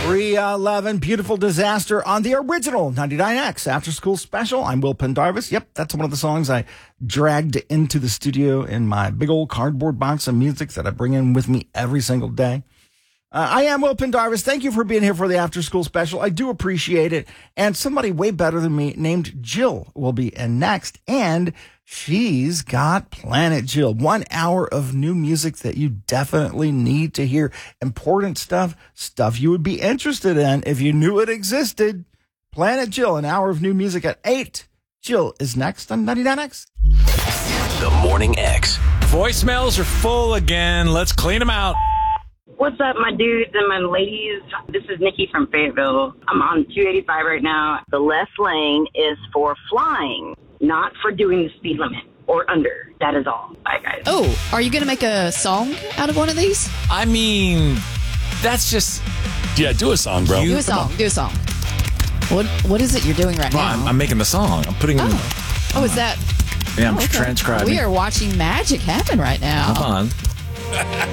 311, Beautiful Disaster on the original 99X After School Special. I'm Will Pendarvis. Yep, that's one of the songs I dragged into the studio in my big old cardboard box of music that I bring in with me every single day. I am Will Pendarvis. Thank you for being here for the After School Special. I do appreciate it. And somebody way better than me named Jill will be in next. And she's got Planet Jill. 1 hour of new music that you definitely need to hear. Important stuff you would be interested in if you knew it existed. Planet Jill, an hour of new music at 8. Jill is next on 99X. The Morning X. Voicemails are full again. Let's clean them out. What's up, my dudes and my ladies? This is Nikki from Fayetteville. I'm on 285 right now. The left lane is for flying, not for doing the speed limit or under. That is all. Bye, guys. Oh, are you going to make a song out of one of these? I mean, that's just... Yeah, do a song, bro. Do a song. What is it you're doing right now? I'm making the song. I'm putting... Oh, is that... Yeah, I'm okay. transcribing. We are watching magic happen right now. Hold on.